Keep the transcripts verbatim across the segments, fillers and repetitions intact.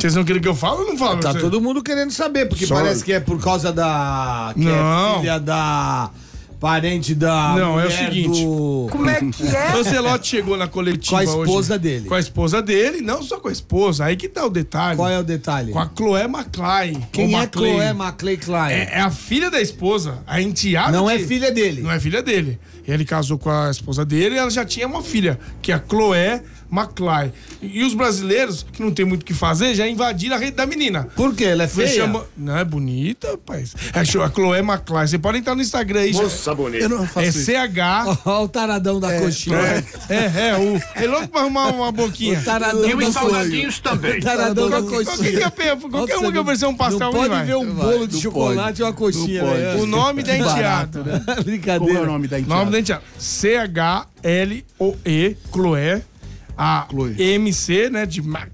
Vocês não querem que eu fale ou não falo? Tá Você... todo mundo querendo saber, porque Só... parece que é por causa da... Que não. é filha da... Parente da... Não, é o seguinte. Do... Como é que é? O Ancelotti chegou na coletiva Com a esposa hoje, dele. Com a esposa dele, não só com a esposa. Aí que tá o detalhe. Qual é o detalhe? Com a Chloé McClain. Quem ou é McClain. Chloé McClain Klein? É, é a filha da esposa, a enteada. Não de... é filha dele. Não é filha dele. Ele casou com a esposa dele e ela já tinha uma filha, que é a Chloé McClain. E os brasileiros, que não tem muito o que fazer, já invadiram a rede da menina. Por quê? Ela é feia? Chama... Não, é bonita, rapaz. É a Chloé McClain. Você pode entrar no Instagram aí. Moça bonita. Eu não faço é C H. Olha o taradão da é, coxinha. É, é, é, o... é louco pra arrumar uma boquinha. O taradão e os da salgadinhos também. O taradão da Qualquer, coxinha. qualquer, qualquer uma que oferecer um pastel, não pode vai. ver um bolo Vai, de não chocolate pode. e uma coxinha. Não pode. Né? O nome da enteada. Né? Qual Brincadeira. é o nome da enteada? Nome da enteada. C H L O E, Chloé. A Chloe. M C, né, de Mac.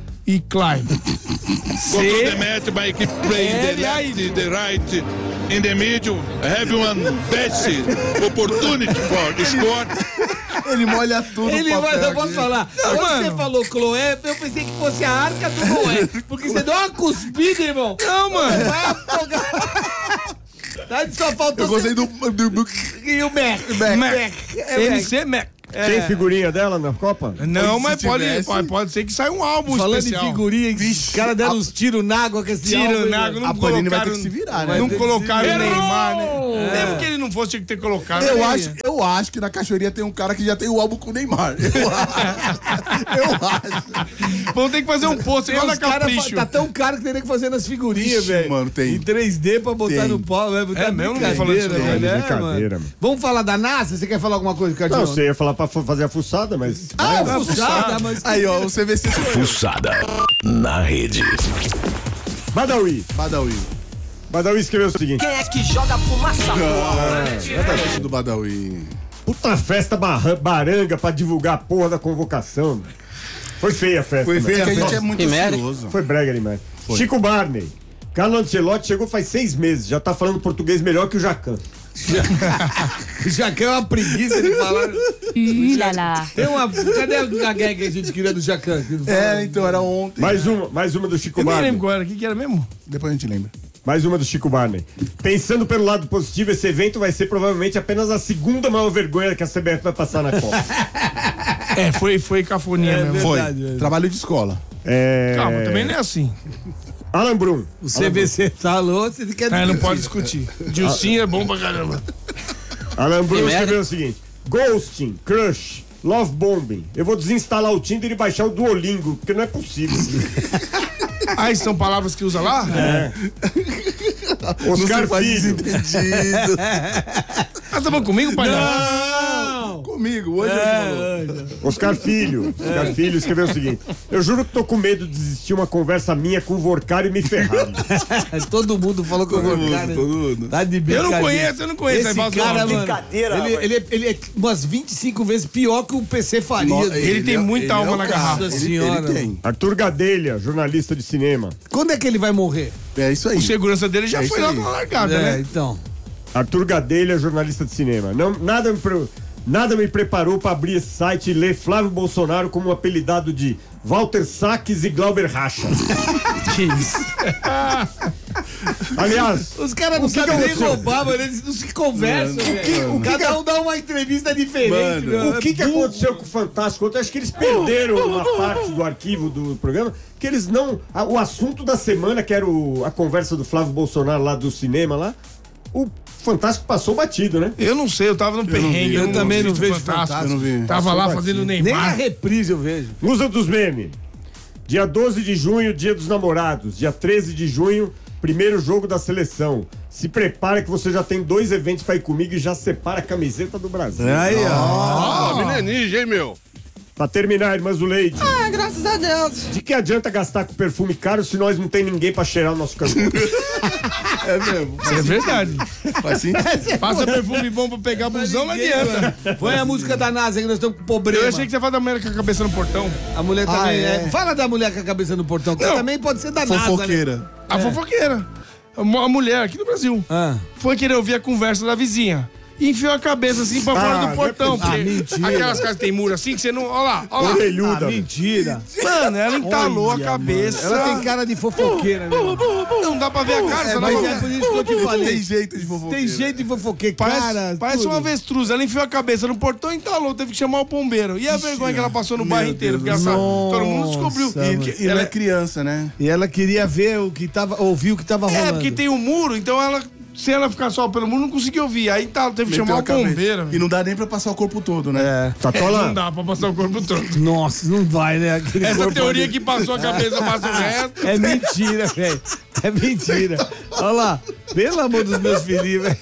E Klein. Control the match by keep playing the left, the right, in the middle. Have one best opportunity for score. Ele molha tudo. Ele no vai, papel eu posso aqui. falar. Não, Quando mano. você falou Chloé, eu pensei que fosse a arca do Noé. Porque você deu uma cuspida, irmão. Não, mano. Vai afogar. Tá, só faltou Eu gostei você... do... do, do... E o Mac. Mac. Mac. É M Mac. C Mac. Tem figurinha dela na Copa? Não, Pode, mas se pode, tivesse. pode, pode ser que saia um álbum Falando especial. em figurinha, os caras deram a- uns tiros na água com esse Tiro álbum, na né? água, não A Panini vai ter colocaram... que se virar, né? Vai Não ter que colocaram se o virar. Neymar, né? Errou! Mesmo que ele não fosse, tinha que ter colocado. Eu né? acho, eu acho que na cachoeirinha tem um cara que já tem o álbum com o Neymar. Eu acho. Eu acho. Vamos ter que fazer um post igual da Os cara, Capricho. tá tão caro que teria que fazer nas figurinhas, Ixi, velho. mano, tem. Em três D pra botar Tem. no pau, velho. Tá É mesmo? Não tô falando isso não. brincadeira, velho. É É, brincadeira, mano. mano. Vamos falar da NASA? Você quer falar alguma coisa, Cardinho? Não, você ia falar pra fa- fazer a fuçada, mas... Ah, vai, fuçada, mas... Aí, ó, o C V C sou eu. Fuçada na rede. Badawi. Badawi. Badawi escreveu o seguinte. Quem é que joga fumaça fora? Nada disso do Badawi. Puta festa barra- baranga pra divulgar a porra da convocação. Mano. Foi feia a festa. Foi mano. feio, que a gente é muito ansioso. Foi brega demais. Chico Barney. Carlo Ancelotti chegou faz seis meses. Já tá falando português melhor que o Jacan. Já que é uma preguiça de falar. Ih, lá lá. Tem uma. Cadê a gag que a gente queria do Jacan? É, então era ontem. Mais uma, mais uma do Chico Eu nem Barney. lembro qual era. O que, que era mesmo? Depois a gente lembra. Mais uma do Chico Barney. Pensando pelo lado positivo, esse evento vai ser provavelmente apenas a segunda maior vergonha que a C B F vai passar na Copa. É, foi, foi cafoninha É mesmo. Foi. Verdade, velho. Trabalho de escola. É... Calma, também não é assim. Alan Brum. O C V C falou, você quer É, não pode discutir. Dilcinho é bom pra caramba. Alan Brum escreveu o seguinte: Ghosting, Crush, Love Bombing. Eu vou desinstalar o Tinder e baixar o Duolingo, porque não é possível. Ah, são palavras que usa lá? É. Não Oscar se faz Filho. desentendido. Ah, tá bom comigo, pai? Não! Comigo, hoje é, ele falou. Oscar Filho. Oscar Filho escreveu o seguinte: eu juro que tô com medo de desistir uma conversa minha com o Vorcari me ferrar. Todo mundo falou que eu vou Todo cara. mundo, todo mundo. Tá de Eu brincadeira. não conheço, eu não conheço. Esse Aí fala assim, cara, ó, mano, brincadeira, ele, rapaz. ele, é- ele é umas vinte e cinco vezes pior que o P C Faria. Nossa, Ele tem é- muita alma é na o cara. garrafa. Ele- Senhora. Ele tem. Arthur Gadelha, jornalista de cinema. Quando é que ele vai morrer? É isso aí. O segurança dele já É foi isso lá aí. na largada, É, né? então. Arthur Gadelha, jornalista de cinema. Não, nada, me, pre- nada me preparou para abrir esse site e ler Flávio Bolsonaro como um apelidado de Walter Saques e Glauber Racha. Que isso? Aliás, Os caras não O que sabem que nem aconteceu? roubar, mano. Eles não se conversam, Mano, velho. o que Cada que- um dá uma entrevista diferente, Mano, meu. o que, que aconteceu com o Fantástico? Eu acho que eles perderam uma parte do arquivo do programa, que eles não... a- o assunto da semana, que era o- a conversa do Flávio Bolsonaro lá do cinema, lá, o Fantástico passou batido, né? Eu não sei, eu tava no perrengue. vi. Eu também não assisto vejo Fantástico. Eu não vi. Tava lá Passou fazendo batido. Nem a Neymar. reprise eu vejo. Musa dos memes. Dia doze de junho, dia dos namorados. Dia treze de junho, primeiro jogo da seleção. Se prepara que você já tem dois eventos pra ir comigo e já separa a camiseta do Brasil. Aí, ó. Ah, menino é ninja, hein, meu? Pra terminar, irmã Zuleide. Ah, graças a Deus. De que adianta gastar com perfume caro se nós não tem ninguém pra cheirar o nosso cantor? É mesmo. Isso é verdade. Faz sentido. Passa perfume bom pra pegar busão, não adianta. Põe a música da NASA que nós estamos com problema. Eu achei que você ia falar da mulher com a cabeça no portão. A mulher Ah, também é. é. Fala da mulher com a cabeça no portão, que Não. também pode ser da NASA. Né? Fofoqueira. A fofoqueira. A mu- a mulher aqui no Brasil. Ah. Foi querer ouvir a conversa da vizinha. e enfiou a cabeça assim pra fora Ah, do portão. não é porque mentira. aquelas casas que tem muro assim que você não. Olha lá, olha lá. Orelhuda. Ah, mentira. Mano, ela entalou Olha, a cabeça. Ela tem cara de fofoqueira, né? Não dá pra ver a cara, É, só mas dá pra é ver. por isso que eu te falei. Tem jeito de fofoqueira. Tem jeito de fofoqueira. Parece, Cara, parece tudo. uma avestruz. Ela enfiou a cabeça no portão e entalou. Teve que chamar o bombeiro. E a vergonha que ela passou no Meu bairro inteiro. Porque Deus. essa, todo mundo descobriu. Nossa, E, mano. e ela é criança, né? E ela queria ver o que tava, ouvir o que tava rolando. É, porque tem um muro, então ela. Se ela ficar só pelo muro, não conseguiu ouvir. Aí tá, teve que Meteu chamar a o cabeça. bombeiro. E não dá nem pra passar o corpo todo, né? É. Tatola, Não dá pra passar o corpo todo. Nossa, não vai, né? Aquele Essa corpo teoria ali. que passou a cabeça, passa o resto. É mentira, velho. É mentira. Olha lá. Pelo amor dos meus filhos, velho.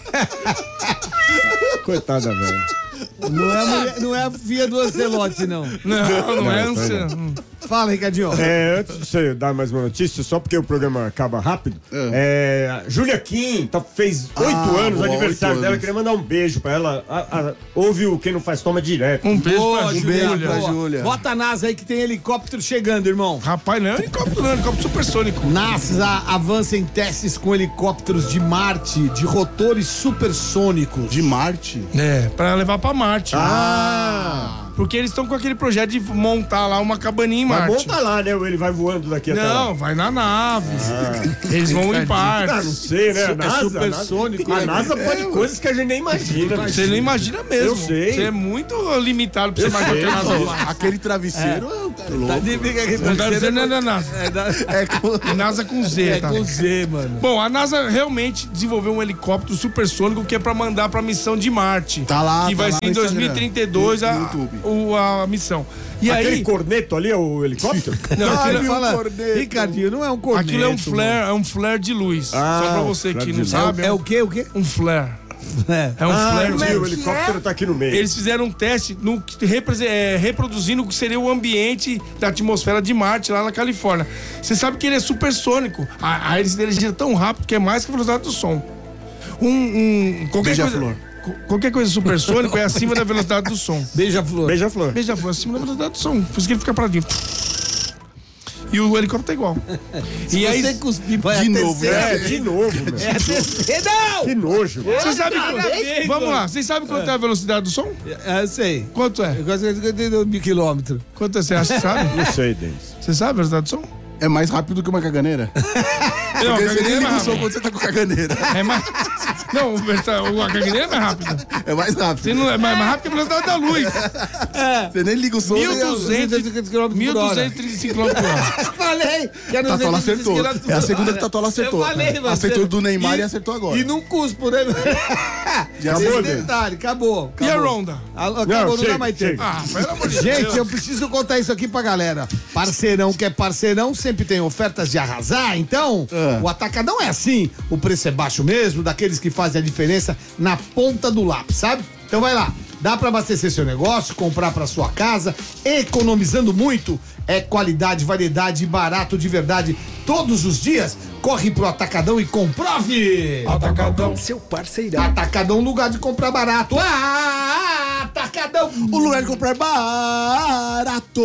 coitada, velho. Não é, a mulher- não é a filha do Ancelotti, não. Não, não, é Não, um. Fala, Ricardinho. É, antes de você dar mais uma notícia, só porque o programa acaba rápido, é. a Júlia Kim tá- fez oito Ah, anos, boa, aniversário oito dela, anos. queria mandar um beijo pra ela. A- a- ouve o Quem Não Faz Toma direto. Um beijo Boa, pra beijo Júlia. pra boa. Júlia. Bota a NASA aí que tem helicóptero chegando, irmão. Rapaz, não é um helicóptero, não, é um helicóptero supersônico. NASA avança em testes com helicópteros de Marte, de rotores supersônicos. De Marte. É, pra levar pra Marte. Ah! Porque eles estão com aquele projeto de montar lá uma cabaninha em Mas Marte. monta lá, né? Ele vai voando daqui até lá. Não, vai na nave. Eles vão em Ah, não partes. sei, né? A NASA, supersônico, a né? NASA, a NASA pode coisas que a gente nem imagina. Você não imagina mesmo. Eu sei. Você é muito limitado pra você Eu imaginar sei. que a NASA faz. Aquele travesseiro é, um cara Tá louco. de briga aqui, Não deve ser não é da NASA. É, da- É com... É NASA com Z, é tá? com Z, mano. Bom, a NASA realmente desenvolveu um helicóptero supersônico que é pra mandar pra missão de Marte. Tá lá, Que tá vai lá ser em no dois mil e trinta e dois Instagram, a, no YouTube. o- a missão. E Aquele aí. corneto ali é o helicóptero? Não, Ai, aquilo, me fala, corneto. Ricardinho, não é um corneto. aquilo é um mano. flare, é um flare de luz. Ah, Só pra você flare que de não luz. sabe. É o quê? O quê? um flare. É. É um Ah, flare eu de vi, o luz. helicóptero tá aqui no meio. Eles fizeram um teste no, que repre- é, reproduzindo o que seria o ambiente da atmosfera de Marte, lá na Califórnia. Você sabe que ele é supersônico. A, a eles gira tão rápido que é mais que a velocidade do som. Um, um, qualquer, coisa, Beija-flor. co- qualquer coisa supersônico é acima da velocidade do som. Beija-flor. Beija-flor. Beija-flor, acima da velocidade do som. Por isso que ele fica pra dentro. E o helicóptero tá igual. Se e aí, você cuspir, vai De a novo, terceira. É, de novo, meu. É a terceira. Não! Que nojo. velho. você sabe quanto, vez, vamos mano. lá, vocês sabem quanto é a velocidade do som? É, eu sei. Quanto é? Eu gosto de mil quilômetros. Quanto é? Você acha que sabe? Não sei, Denis. Você sabe a velocidade do som? É mais rápido que uma caganeira. Não, Porque a você nem caganeira é liga mais o som rápida. quando você tá com caganeira. É mais. Não, o versa- o- a caganeira é mais rápida. É mais rápido. Você não é mais, mais rápido que a velocidade da luz. Você nem liga o som. mil nem a- duzentos quilômetros mil por hora. duzentos e trinta e cinco quilômetros por hora. Falei! Que era Tatola acertou. É a segunda que Tatola acertou. Eu falei, mano. Acertou do Neymar e, E- acertou agora. E não cuspo, né? Já Esse acabou, detalhe, acabou. E a acabou. Ronda? Alô, Acabou, Não, não, dá chega, mais tempo. chega. Ah, pelo amor de Gente, Deus. eu preciso contar isso aqui pra galera. Parceirão que é parceirão, sempre tem ofertas de arrasar. Então, Ah. o Atacadão é assim. O preço é baixo mesmo, daqueles que fazem a diferença na ponta do lápis, sabe? Então vai lá. Dá pra abastecer seu negócio, comprar pra sua casa, economizando muito. É qualidade, variedade e barato de verdade todos os dias. Corre pro Atacadão e comprove! Atacadão. Seu parceirão. Atacadão, lugar de comprar barato. Ah, Atacadão! O lugar de comprar é barato.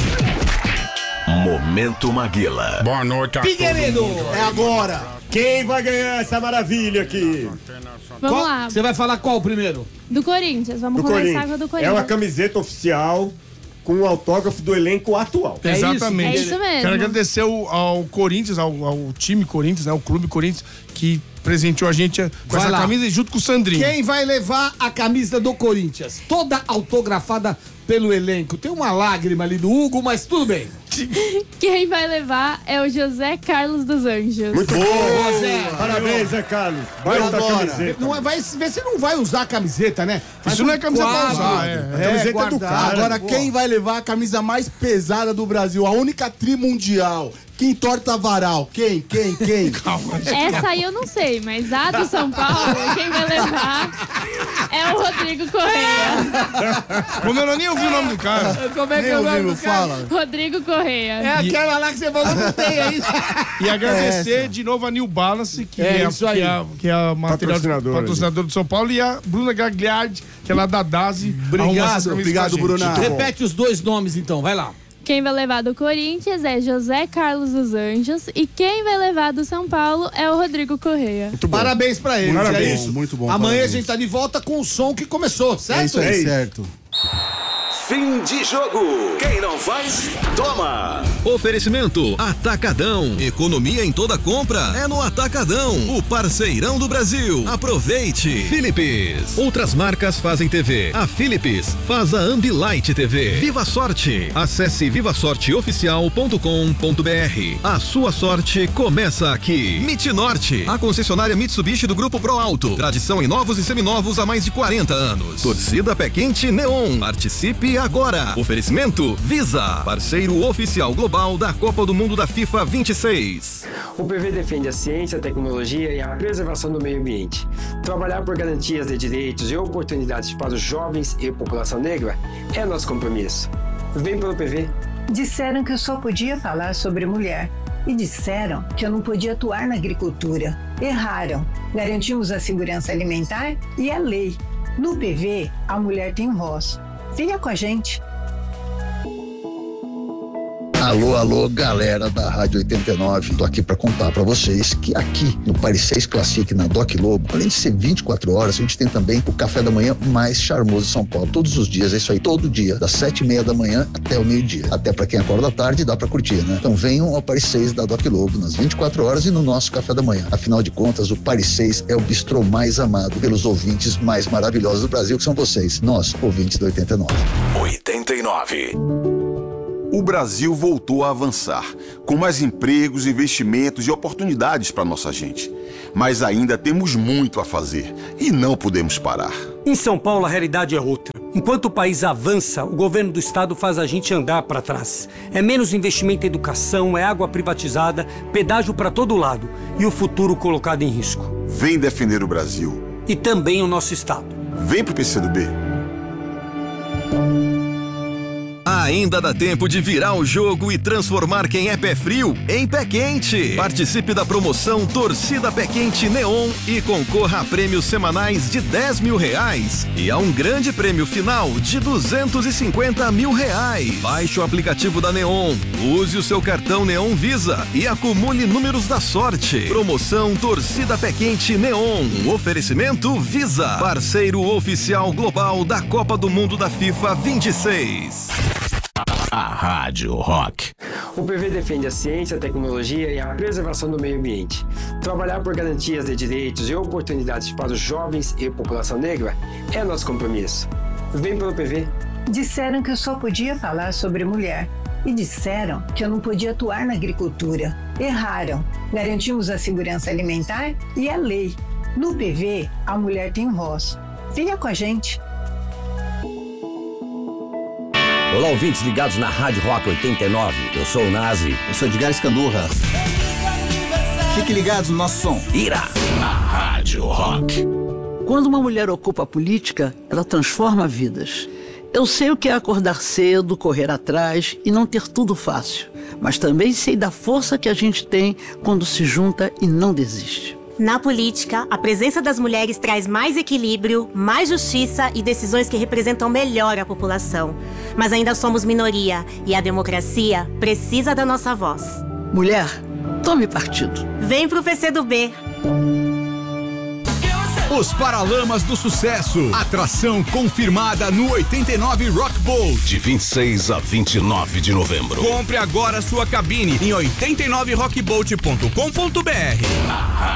Momento Maguila. Boa noite a Figueiredo! É agora. Quem vai ganhar essa maravilha aqui? Vamos Qual- lá. Você vai falar qual primeiro? Do Corinthians. Vamos Do começar Corinthians. com a do É Corinthians. uma camiseta oficial com o autógrafo do elenco atual. É isso? Exatamente. É isso mesmo. Quero agradecer ao, ao Corinthians, ao, ao time Corinthians, né, ao Clube Corinthians, que presenteou a gente com Vai essa lá. camisa junto com o Sandrinho. Quem vai levar a camisa do Corinthians? Toda autografada pelo elenco. Tem uma lágrima ali do Hugo, mas tudo bem. Quem vai levar é o José Carlos dos Anjos. Muito bom. Boa, Zé. Parabéns, Zé Carlos. Vai Eu dar adoro. camiseta. Não é, vai ver se não vai usar a camiseta, né? Faz Isso não é um camisa pra quadro. usar, é. É, camiseta do guardado. cara. Agora, Pô. quem vai levar a camisa mais pesada do Brasil? A única tri mundial. Quem torta varal? Quem? Quem? Quem? Calma. Essa aí eu não sei, mas a do São Paulo, quem vai levar é o Rodrigo Correia. Como eu nem ouvi o nome do cara. Como é que Nem é o nome ouvimos, do cara? fala. Rodrigo Correia. É aquela lá que você falou, não tem aí. E agradecer de novo a New Balance, que É é, isso aí. que é, a- que é a material Patrocinadora. patrocinador do São Paulo, e a Bruna Gagliardi, que é lá da D A S E. Obrigado, arruma essas camisas obrigado, pra gente. Bruna. Repete os dois nomes então, vai lá. Quem vai levar do Corinthians é José Carlos dos Anjos e quem vai levar do São Paulo é o Rodrigo Correia. Parabéns pra eles, Muito é bom, isso? muito bom, Amanhã parabéns. a gente tá de volta com o som que começou, certo? É isso aí, certo. Fim de jogo. Quem não faz, toma. Oferecimento Atacadão. Economia em toda compra é no Atacadão. O parceirão do Brasil. Aproveite. Philips. Outras marcas fazem T V. A Philips faz a Ambilight T V. Viva Sorte. Acesse viva sorte oficial ponto com ponto b r. A sua sorte começa aqui. Mitnorte. A concessionária Mitsubishi do Grupo Pro Alto. Tradição em novos e seminovos há mais de quarenta anos. Torcida Pé Quente Neon. Participe agora. Oferecimento Visa, parceiro oficial global da Copa do Mundo da FIFA vinte e seis. O P V defende a ciência, a tecnologia e a preservação do meio ambiente. Trabalhar por garantias de direitos e oportunidades para os jovens e a população negra é nosso compromisso. Vem pelo P V. Disseram que eu só podia falar sobre mulher. E disseram que eu não podia atuar na agricultura. Erraram. Garantimos a segurança alimentar e a lei. No P V, a mulher tem voz. Venha com a gente. Alô, alô, galera da Rádio oitenta e nove. Tô aqui para contar para vocês que aqui no Paris seis Classic, na Doc Lobo, além de ser vinte e quatro horas, a gente tem também o café da manhã mais charmoso de São Paulo. Todos os dias, é isso aí, todo dia, das sete e meia da manhã até o meio-dia. Até para quem acorda à tarde, dá para curtir, né? Então venham ao Paris seis da Doc Lobo, nas vinte e quatro horas e no nosso café da manhã. Afinal de contas, o Paris seis é o bistrô mais amado pelos ouvintes mais maravilhosos do Brasil, que são vocês, nós, ouvintes da oitenta e nove. oitenta e nove. O Brasil voltou a avançar, com mais empregos, investimentos e oportunidades para nossa gente. Mas ainda temos muito a fazer e não podemos parar. Em São Paulo, a realidade é outra. Enquanto o país avança, o governo do estado faz a gente andar para trás. É menos investimento em educação, é água privatizada, pedágio para todo lado e o futuro colocado em risco. Vem defender o Brasil. E também o nosso estado. Vem pro P C do B. Ainda dá tempo de virar o jogo e transformar quem é pé frio em pé quente. Participe da promoção Torcida Pé Quente Neon e concorra a prêmios semanais de dez mil reais e a um grande prêmio final de duzentos e cinquenta mil reais. Baixe o aplicativo da Neon, use o seu cartão Neon Visa e acumule números da sorte. Promoção Torcida Pé Quente Neon. Um oferecimento Visa, parceiro oficial global da Copa do Mundo da FIFA vinte e seis. A Rádio Rock. O P V defende a ciência, a tecnologia e a preservação do meio ambiente. Trabalhar por garantias de direitos e oportunidades para os jovens e a população negra é nosso compromisso. Vem pelo P V. Disseram que eu só podia falar sobre mulher. E disseram que eu não podia atuar na agricultura. Erraram. Garantimos a segurança alimentar e a lei. No P V, a mulher tem voz. Venha com a gente. Olá, ouvintes ligados na Rádio Rock oitenta e nove. Eu sou o Nazi. Eu sou Edgar Escandurra. Fiquem ligados no nosso som. Ira. Na Rádio Rock. Quando uma mulher ocupa a política, ela transforma vidas. Eu sei o que é acordar cedo, correr atrás e não ter tudo fácil. Mas também sei da força que a gente tem quando se junta e não desiste. Na política, a presença das mulheres traz mais equilíbrio, mais justiça e decisões que representam melhor a população. Mas ainda somos minoria e a democracia precisa da nossa voz. Mulher, tome partido. Vem pro P C do B. Os Paralamas do Sucesso. Atração confirmada no oitenta e nove Rock Bowl. De vinte e seis a vinte e nove de novembro. Compre agora sua cabine em oitenta e nove rock bolt ponto com ponto b r.